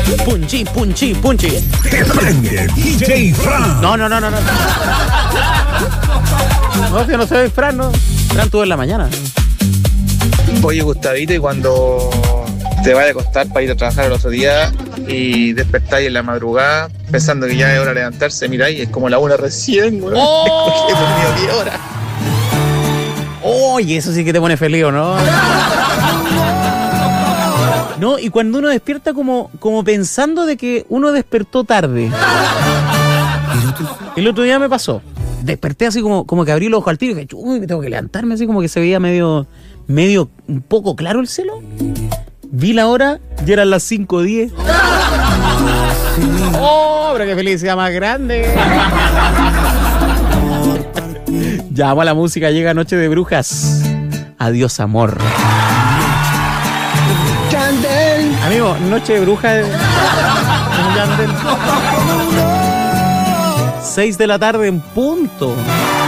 Punchi, punchi, punchi. Que prende DJ Fran. No. No, yo no soy Fran, no. Fran tú en la mañana. Oye, Gustavito, y cuando te vayas a acostar para ir a trabajar el otro día y despertáis en la madrugada pensando que ya es hora de levantarse, miráis, es como la una recién, weón. ¡Oh! He dormido 10 horas. Oye, eso sí que te pone feliz, ¿no? No, y cuando uno despierta como pensando de que uno despertó tarde. El otro día me pasó. Desperté así como que abrí los ojos al tiro y dije, uy, me tengo que levantarme, así como que se veía medio un poco claro el cielo. Vi la hora y eran las 5:10. ¡Oh, pero qué felicidad más grande! Llamo a la música, llega Noche de Brujas. Adiós, amor. Yandel. Amigo, Noche de Brujas. 6 de la tarde en punto.